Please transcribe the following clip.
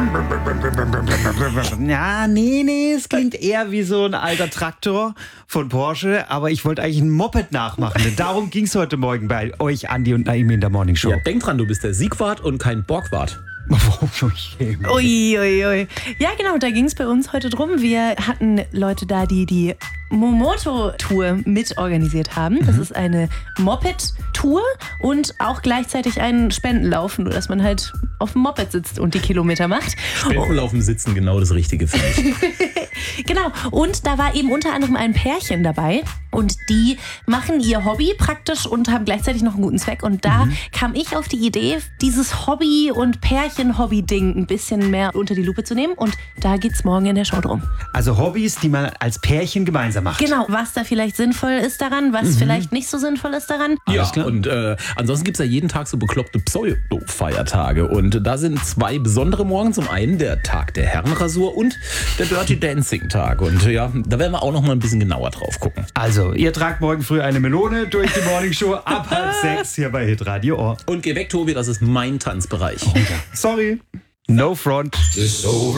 Ja, nee, es klingt eher wie so ein alter Traktor von Porsche, aber ich wollte eigentlich ein Moped nachmachen. Denn darum ging es heute Morgen bei euch, Andi und Naimi, in der Morning Show. Ja, denk dran, du bist der Siegwart und kein Borgwart. Ui. Ja, genau, da ging es bei uns heute drum. Wir hatten Leute da, die Momoto-Tour mitorganisiert haben. Das ist eine Moped-Tour und auch gleichzeitig ein Spendenlauf, nur dass man halt auf dem Moped sitzt und die Kilometer macht. Spendenlaufen sitzen, genau das Richtige für mich. Genau, und da war eben unter anderem ein Pärchen dabei und die machen ihr Hobby praktisch und haben gleichzeitig noch einen guten Zweck. Und da kam ich auf die Idee, dieses Hobby- und Pärchen-Hobby-Ding ein bisschen mehr unter die Lupe zu nehmen. Und da geht's morgen in der Show drum. Also Hobbys, die man als Pärchen gemeinsam macht. Genau, was da vielleicht sinnvoll ist daran, was vielleicht nicht so sinnvoll ist daran. Ja, und ansonsten gibt es ja jeden Tag so bekloppte Pseudo-Feiertage. Und da sind zwei besondere Morgen. Zum einen der Tag der Herrenrasur und der Dirty Dancing-Tag. Und ja, da werden wir auch noch mal ein bisschen genauer drauf gucken. Also, ihr tragt morgen früh eine Melone durch die Morning Show ab 5:30 hier bei Hitradio Ohr. Und geh weg, Tobi, das ist mein Tanzbereich. Sorry. No front.